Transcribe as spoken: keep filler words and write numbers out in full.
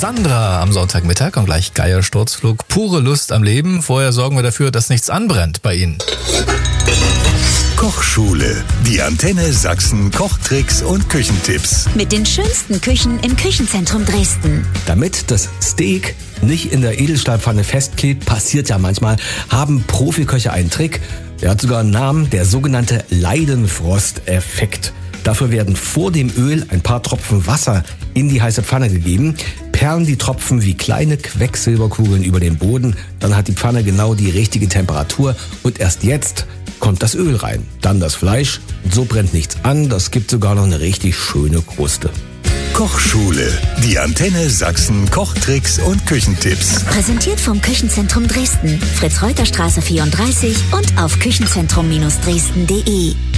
Sandra am Sonntagmittag und gleich Geiersturzflug. Pure Lust am Leben. Vorher sorgen wir dafür, dass nichts anbrennt bei Ihnen. Kochschule. Die Antenne Sachsen Kochtricks und Küchentipps. Mit den schönsten Küchen im Küchenzentrum Dresden. Damit das Steak nicht in der Edelstahlpfanne festklebt, passiert ja manchmal, haben Profiköche einen Trick. Der hat sogar einen Namen, der sogenannte Leidenfrost-Effekt. Dafür werden vor dem Öl ein paar Tropfen Wasser in die heiße Pfanne gegeben, perlen die Tropfen wie kleine Quecksilberkugeln über den Boden, dann hat die Pfanne genau die richtige Temperatur und erst jetzt kommt das Öl rein, dann das Fleisch. So brennt nichts an, das gibt sogar noch eine richtig schöne Kruste. Kochschule. Die Antenne Sachsen Kochtricks und Küchentipps. Präsentiert vom Küchenzentrum Dresden. Fritz-Reuter-Straße vierunddreißig und auf küchenzentrum Dresden punkt de.